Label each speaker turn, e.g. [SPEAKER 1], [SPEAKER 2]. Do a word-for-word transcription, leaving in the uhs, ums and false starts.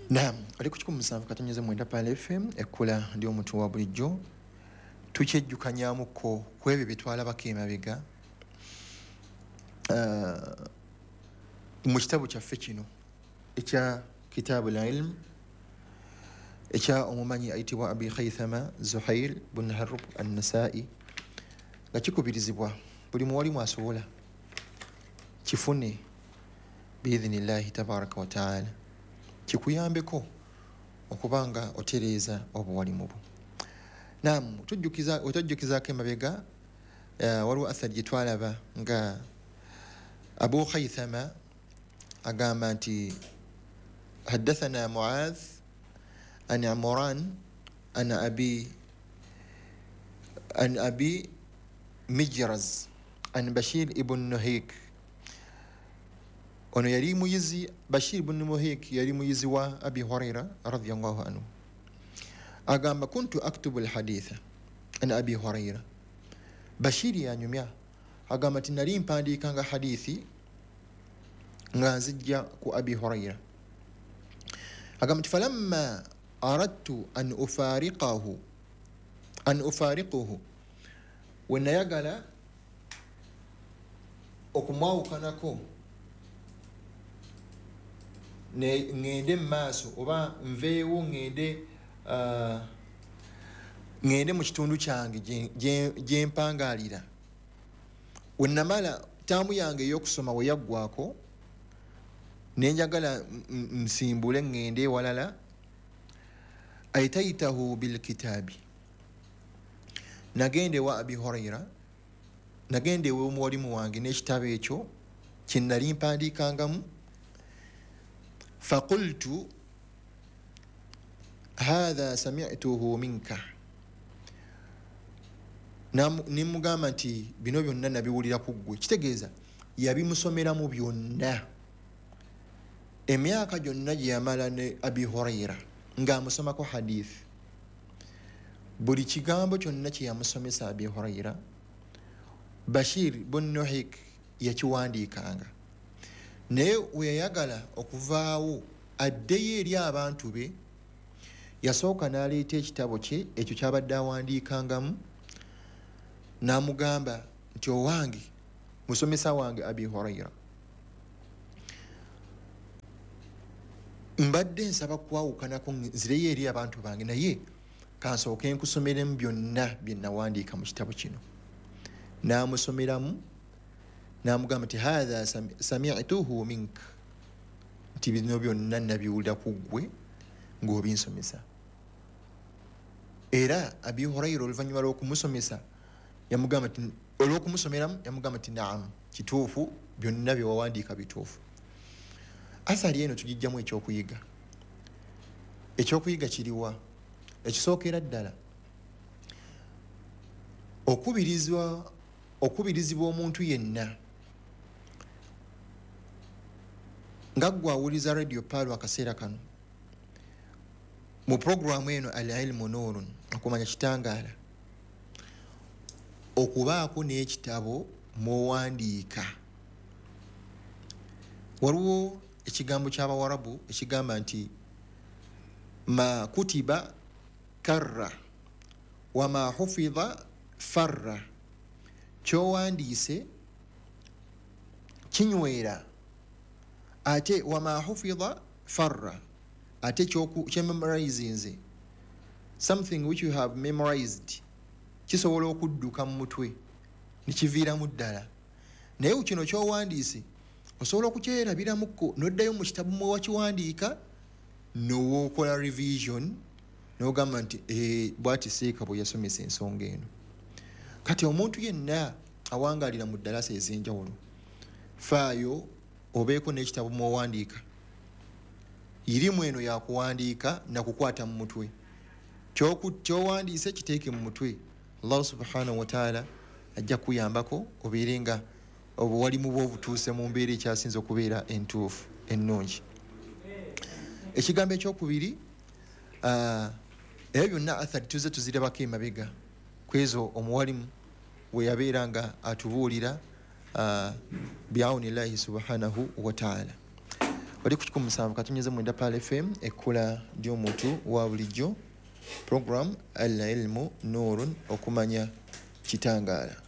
[SPEAKER 1] Naam, ali ku kikumi musanvu katonyeze mwenda Pal F M ekkula ndi omuntu wa bulijjo tukyejjukanyaamuko ku ebyo bye twalabako emabega uh, mu kitabu kyaffe kino ekya kitaabu al-ilm ekya omumanyi ayitibwa Abi Khaythama Zuhair bun Harb an-Nasa'i nga kikubirizibwa buli muwalimu asobola kifune biidhinillahi tabaraka wa taala kikuyambeko okubanga otereeza obuwalimu bwo. Naam, tujjukiza otajjukizaako emabega uh, waliwo athari gye twalaba nga Abu Khaythama agamba nti haddathana Mu'adh an Imran an abi an abi Mijraz an Bashir ibn Nuhayk. Ono yali muyizi Bashir ibn Nuhayk yali muyizi wa Abi Huraira radhiyallahu anhu. Agamba kuntu aktubu alhaditha an Abi Huraira. Bashir yanyumya agamba ti nali mpandiikanga hadithi nga nzijja ku Abi Huraira. Agamba ti falamma aradtu an ufariqahu an ufariquhu we nayagala okumwawukanako ne ngende maaso oba nveewo ngende uh, ngende mu kitundu kyange gye mpangalira we namala taamu yange ey'okusoma we yaggwako ne njagala nsimbule ngende ewalala aitayitahu bilkitaabi nagende wa Abi Huraira nagende we omuwalimu wange n'ekitabo ekyo kye nali mpandiikangamu faqultu hadha sami'tuhu minka nimugamba nti bino byonna nabiwulira ku ggwe kitegeeza yabimusomeramu byonna emyaka gyonna gye yamala ne Abi Huraira ng'amusomako hadith buli kigambo kyonna kye yamusomesa Abi Huraira Bashir bun Nuhayk yakiwandiikanga naye weyayagala okuvaawo addeyo eri abantu be yasooka n'aleeta ekitabo kye ekyo kyabadde awandiikangamu n'amugamba nti owange musomesa wange Abi Huraira mbadde nsaba kwawukanako nzireyo eri abantu bange naye kansooke nkusomeremu byonna bye nawandiika mu kitabo kino. N'amusomeramu n'amugamba nti hadha sami'tuhu minka nti bino byonna nabiwulira ku ggwe ng'obinsomesa. Era Abi Huraira oluvannyuma lw'okumusomesa yamugamba nti olw'okumusomeramu yamugamba nti naamu kituufu byonna bye wawandiika bituufu. Athari eno tugijjamu ekyokuyiga. Ekyokuyiga kiriwa? Ekisookera ddala okubirizibwa okubirizibwa omuntu yenna nga ggwe awuliza radio Pal akaseera kano mu programu eno al-ilmu nurun okumanya kitangaala okubaako n'ekitabo muwandiika. Waliwo ekigambo ky'Abawarabu ekigamba nti ma kutiba karra wa ma hufidha farra. Kyowandiise kinywera ate wa ma hufidha farra ate kyememorizinze something which you have memorized kisobola okudduka mu mutwe nekiviiramu ddala naye kino kyowandiise osobola okukyerabiramuko noddayo mu kitabu mwe wakiwandiika nowookola revision n'ogamba nti eh, bwati seeka bwe yasomesa ensonga eno. Kati omuntu yenna awangalira mu ddalasa ez'enjawulo faayo obeeko n'ekitabu mwowandiika irimu eno yakuwandiika nakukwata mu mutwe kyowandiise kiteeke mu mutwe. Allah subhanahu wa ta'ala ajja kuyambako obeere nga obuwalimu bwo obutuuse mu mbeera ekyasinza okubeera entuufu ennungi. Ekigambo ekyokubiri ebyo byonna athari tuze tuzirabako emabega kwezo omuwalimu we yabeera nga atubuulira bi'awnillahi subhanahu wa ta'ala. bali ku kikumi musanvu katonnyeze mwenda Pal F M ekkula ly'omuntu wa bulijjo program al ilmu nurun okumanya kitangaala.